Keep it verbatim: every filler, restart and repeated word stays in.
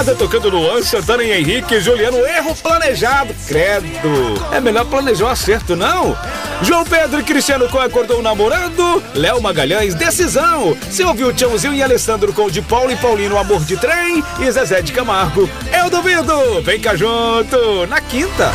Eduarda tocando Luan, Santana e Henrique, Juliano, erro planejado, credo. É melhor planejar um acerto, não? João Pedro e Cristiano com Acordou Namorando, Léo Magalhães, Decisão. Você ouviu Tchãozinho e Alessandro com de Paulo e Paulino, Amor de Trem, e Zezé de Camargo, Eu Duvido. Vem cá junto, na quinta.